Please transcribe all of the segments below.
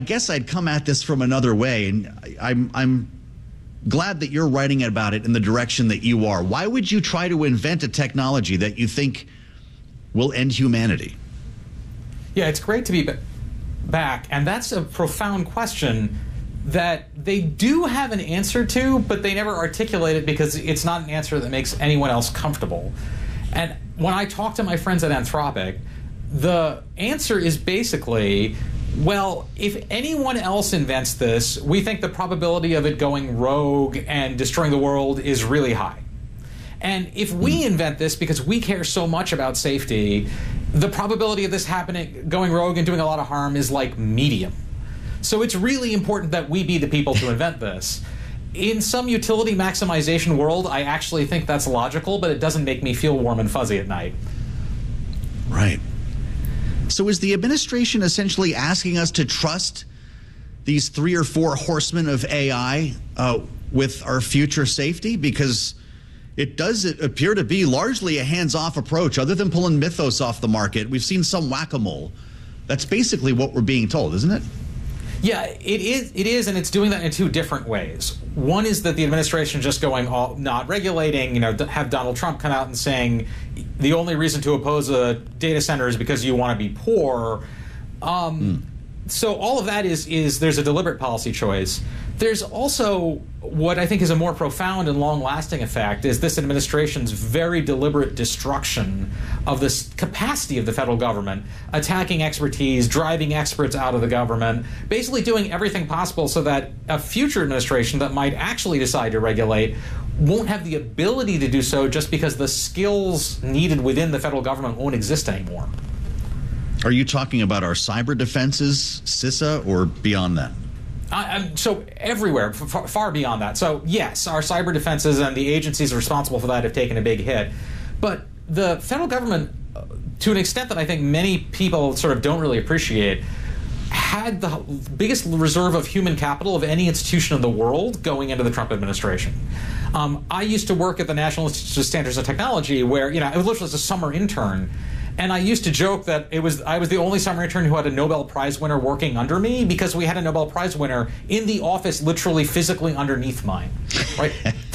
guess I'd come at this from another way, and I'm glad that you're writing about it in the direction that you are. Why would you try to invent a technology that you think will end humanity? Yeah, it's great to be back, and that's a profound question that they do have an answer to, but they never articulate it because it's not an answer that makes anyone else comfortable. And when I talk to my friends at Anthropic, the answer is basically, well, if anyone else invents this, we think the probability of it going rogue and destroying the world is really high. And if we invent this because we care so much about safety, the probability of this happening, going rogue and doing a lot of harm is like medium. So it's really important that we be the people to invent this. In some utility maximization world, I actually think that's logical, but it doesn't make me feel warm and fuzzy at night. Right. So is the administration essentially asking us to trust these 3 or 4 horsemen of AI with our future safety? Because it does appear to be largely a hands-off approach. Other than pulling Mythos off the market, we've seen some whack-a-mole. That's basically what we're being told, isn't it? Yeah, it is, and it's doing that in 2 different ways. One is that the administration just going all not regulating, have Donald Trump come out and saying the only reason to oppose a data center is because you want to be poor. So all of that is there's a deliberate policy choice. There's also what I think is a more profound and long-lasting effect is this administration's very deliberate destruction of this capacity of the federal government, attacking expertise, driving experts out of the government, basically doing everything possible so that a future administration that might actually decide to regulate won't have the ability to do so just because the skills needed within the federal government won't exist anymore. Are you talking about our cyber defenses, CISA, or beyond that? So everywhere, far beyond that. So yes, our cyber defenses and the agencies responsible for that have taken a big hit. But the federal government, to an extent that I think many people sort of don't really appreciate, had the biggest reserve of human capital of any institution in the world going into the Trump administration. I used to work at the National Institute of Standards and Technology where, I was literally a summer intern. And I used to joke that I was the only summer intern who had a Nobel Prize winner working under me because we had a Nobel Prize winner in the office literally physically underneath mine. Right?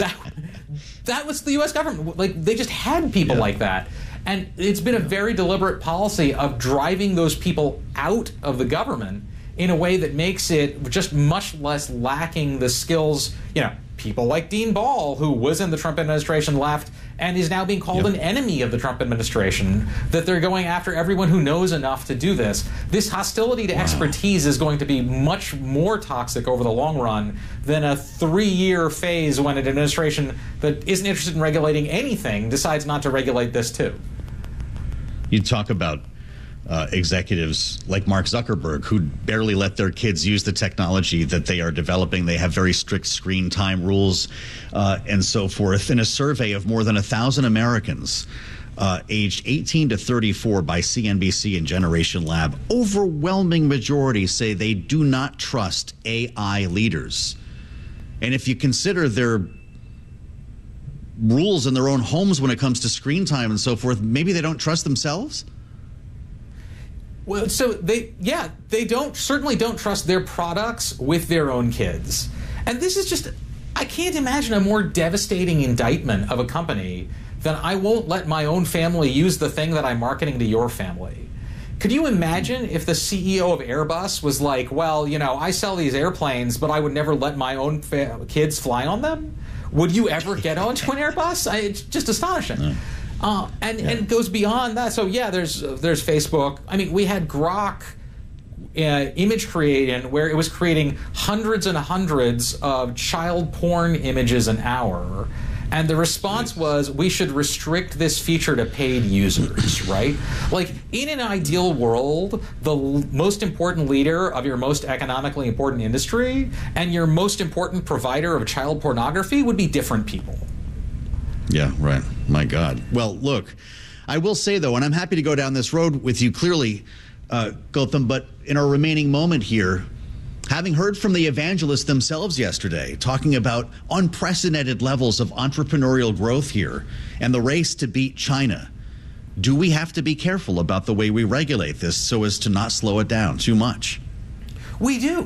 that was the U.S. government. Like, they just had people like that. And it's been a very deliberate policy of driving those people out of the government in a way that makes it just much less lacking the skills. People like Dean Ball, who was in the Trump administration, left and is now being called an enemy of the Trump administration, that they're going after everyone who knows enough to do this. This hostility to expertise is going to be much more toxic over the long run than a 3-year phase when an administration that isn't interested in regulating anything decides not to regulate this too. You talk about executives like Mark Zuckerberg who barely let their kids use the technology that they are developing. They have very strict screen time rules and so forth. In a survey of more than 1,000 Americans aged 18 to 34 by CNBC and Generation Lab, overwhelming majority say they do not trust AI leaders. And if you consider their rules in their own homes when it comes to screen time and so forth, maybe they don't trust themselves? Well, so they certainly don't trust their products with their own kids. And this is just, I can't imagine a more devastating indictment of a company than I won't let my own family use the thing that I'm marketing to your family. Could you imagine if the CEO of Airbus was like, well, I sell these airplanes, but I would never let my own kids fly on them? Would you ever get onto an Airbus? It's just astonishing. And it goes beyond that. So there's Facebook. I mean, we had Grok image creating where it was creating hundreds and hundreds of child porn images an hour. And the response was, we should restrict this feature to paid users, right? Like, in an ideal world, the most important leader of your most economically important industry and your most important provider of child pornography would be different people. Yeah, right. My God. Well, look, I will say, though, and I'm happy to go down this road with you clearly, Gautam, but in our remaining moment here, having heard from the evangelists themselves yesterday, talking about unprecedented levels of entrepreneurial growth here and the race to beat China, do we have to be careful about the way we regulate this so as to not slow it down too much? We do.